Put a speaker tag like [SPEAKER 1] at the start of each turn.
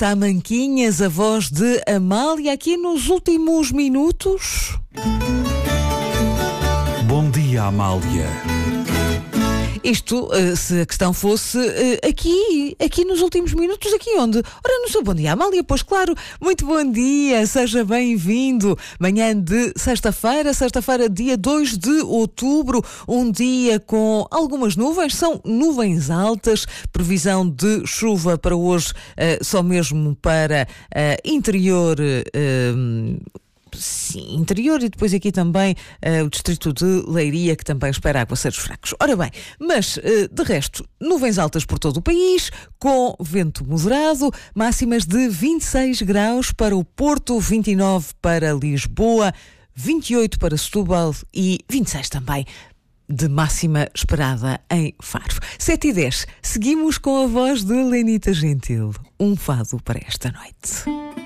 [SPEAKER 1] Tamanquinhas, a voz de Amália, aqui nos últimos minutos.
[SPEAKER 2] Bom dia, Amália.
[SPEAKER 1] Isto, se a questão fosse aqui nos últimos minutos, aqui onde? Ora, no seu Bom Dia, Amália, pois claro, muito bom dia, seja bem-vindo. Manhã de sexta-feira, dia 2 de outubro, um dia com algumas nuvens, são nuvens altas, previsão de chuva para hoje, só mesmo para interior. Sim, interior e depois aqui também o distrito de Leiria, que também espera aguaceiros fracos. Ora bem, mas de resto, nuvens altas por todo o país, com vento moderado, máximas de 26 graus para o Porto, 29 para Lisboa, 28 para Setúbal e 26 também de máxima esperada em Faro. 7h10, seguimos com a voz de Lenita Gentil. Um fado para esta noite.